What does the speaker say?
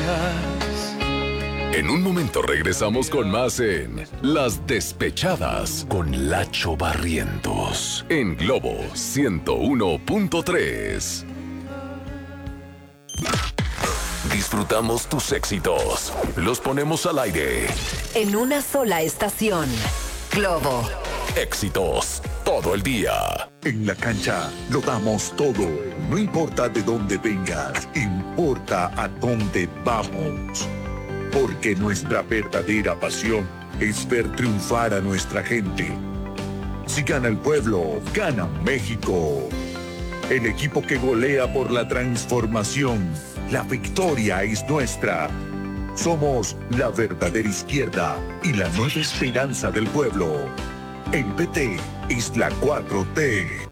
En un momento regresamos con más en Las Despechadas con Lacho Barrientos en Globo 101.3. Disfrutamos tus éxitos. Los ponemos al aire. En una sola estación. Globo. Éxitos todo el día. En la cancha lo damos todo. No importa de dónde vengas, importa a dónde vamos. Porque nuestra verdadera pasión es ver triunfar a nuestra gente. Si gana el pueblo, gana México. El equipo que golea por la transformación. La victoria es nuestra. Somos la verdadera izquierda y la nueva esperanza del pueblo. El PT es la 4T.